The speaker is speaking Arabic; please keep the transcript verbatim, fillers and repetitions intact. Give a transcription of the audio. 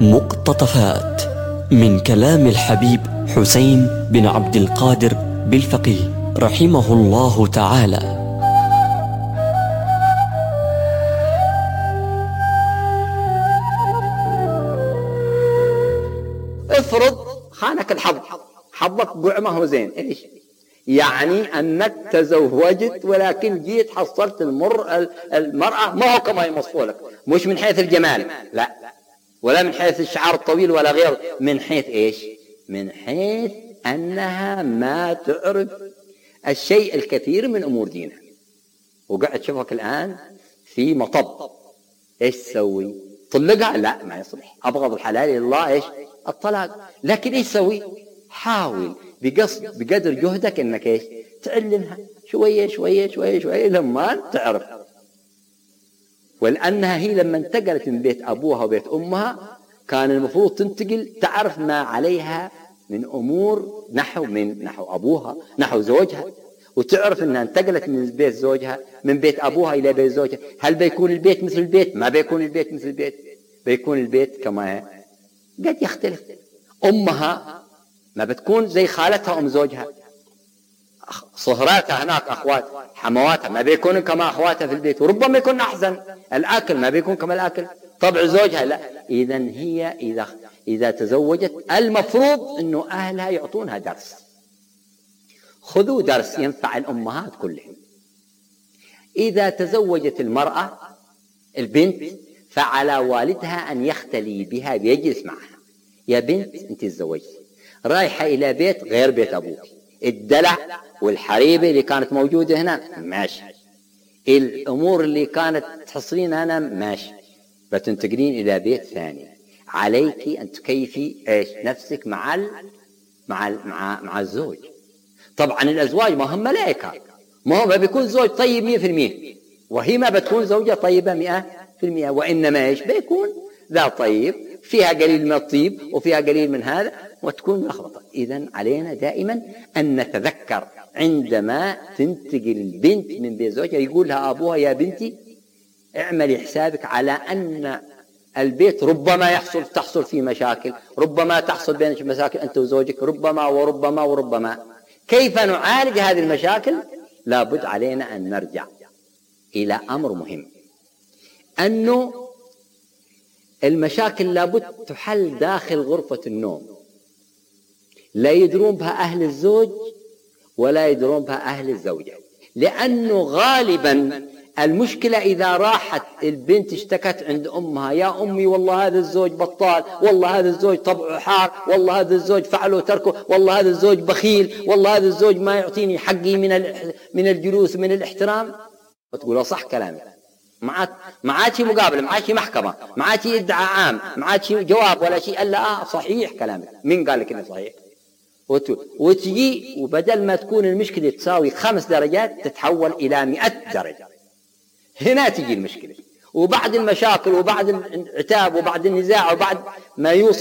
مقتطفات من كلام الحبيب حسين بن عبد القادر بالفقيه رحمه الله تعالى. افرض خانك الحظ، حظك قع ما هو زين، ايش يعني؟ انك تزوجت ولكن جيت حصلت المر المرأة ما هو كما يوصفوا لك، مش من حيث الجمال لا، ولا من حيث الشعر الطويل ولا غيره، من حيث ايش؟ من حيث انها ما تعرف الشيء الكثير من امور دينها، وقاعد تشوفك الان في مطب، ايش تسوي؟ طلقها؟ لا ما يصلح، ابغض الحلال الى الله ايش؟ الطلاق. لكن ايش تسوي؟ حاول بقصد بقدر جهدك انك ايش؟ تعلمها شويه شويه شويه شويه لما تعرف. ولانها هي لما انتقلت من بيت ابوها وبيت امها كان المفروض تنتقل تعرف ما عليها من امور نحو من نحو ابوها نحو زوجها، وتعرف انها انتقلت من بيت زوجها من بيت ابوها الى بيت زوجها. هل بيكون البيت مثل البيت؟ ما بيكون البيت مثل البيت، بيكون البيت كما قد يختلف. امها ما بتكون زي خالتها ام زوجها، صهراتها هناك اخوات حمواتها ما بيكونوا كما اخواتها في البيت، وربما يكون احسن. الاكل ما بيكون كما الاكل، طبع زوجها لا. اذا هي اذا اذا تزوجت المفروض انه اهلها يعطونها درس. خذوا درس ينفع الامهات كلهم. اذا تزوجت المراه البنت فعلى والدها ان يختلي بها ويجلس معها. يا بنت انت تزوجت، رايحه الى بيت غير بيت ابوك، الدلع والحريبه اللي كانت موجوده هنا ماشي، الامور اللي كانت تحصلين هنا ماشي، فتنتقلين الى بيت ثاني. عليك ان تكيفي ايش؟ نفسك مع ال... مع ال... مع مع الزوج. طبعا الازواج ما هم ملائكه، ما هو ما بيكون زوج طيب مية في المية، وهي ما بتكون زوجه طيبه مئة في المئة، وانما ايش؟ بيكون ذا طيب فيها قليل من الطيب وفيها قليل من هذا وتكون ملخبطه. اذا علينا دائما ان نتذكر عندما تنتقل البنت من بيت زوجها يقول لها ابوها يا بنتي اعملي حسابك على ان البيت ربما يحصل تحصل فيه مشاكل، ربما تحصل بينك مشاكل انت وزوجك، ربما وربما وربما. كيف نعالج هذه المشاكل؟ لابد علينا ان نرجع الى امر مهم، انه المشاكل لابد تحل داخل غرفة النوم، لا يدرون بها أهل الزوج ولا يدرون بها أهل الزوجة. لأنه غالبا المشكلة إذا راحت البنت اشتكت عند أمها يا أمي والله هذا الزوج بطال، والله هذا الزوج طبعه حار، والله هذا الزوج فعله تركه، والله هذا الزوج بخيل، والله هذا الزوج ما يعطيني حقي من من الجلوس من الاحترام، وتقول صح كلامك، ما عاد شيء مقابله، ما عاد شيء محكمه، ما عاد شيء ادعاء عام، ما عاد شيء جواب ولا شيء الا اه صحيح كلامك. مين قال لك انه صحيح؟ وتجي وبدل ما تكون المشكله تساوي خمس درجات تتحول الى مئة درجه. هنا تجي المشكله، وبعد المشاكل وبعد العتاب وبعد النزاع وبعد ما يوصل